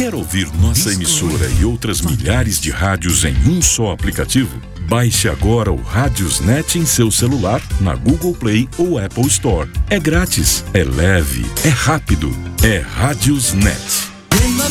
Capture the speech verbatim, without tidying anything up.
Quer ouvir nossa emissora e outras milhares de rádios em um só aplicativo? Baixe agora o Radiosnet em seu celular, na Google Play ou Apple Store. É grátis, é leve, é rápido, é Radiosnet. In the